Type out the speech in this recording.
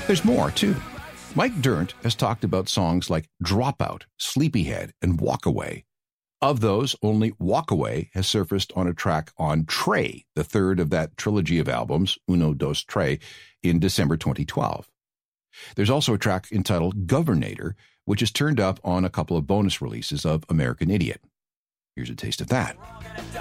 There's more, too. Mike Dirnt has talked about songs like Dropout, Sleepyhead, and Walk Away. Of those, only Walk Away has surfaced on a track on Trey, the third of that trilogy of albums, Uno, Dos, Trey, in December 2012. There's also a track entitled Governator, which has turned up on a couple of bonus releases of American Idiot. Here's a taste of that.